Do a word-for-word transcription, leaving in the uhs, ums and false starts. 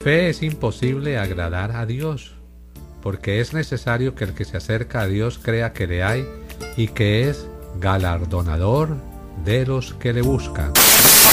fe es imposible agradar a Dios, porque es necesario que el que se acerca a Dios crea que le hay y que es galardonador de los que le buscan.